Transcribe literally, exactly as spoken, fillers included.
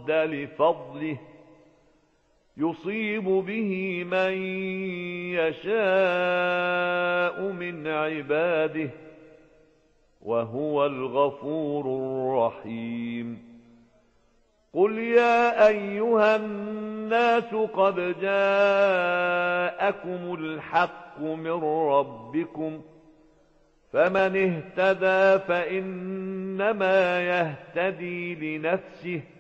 رد لفضله يصيب به من يشاء من عباده وهو الغفور الرحيم. قل يا أيها الناس قد جاءكم الحق من ربكم فمن اهتدى فإنما يهتدي لنفسه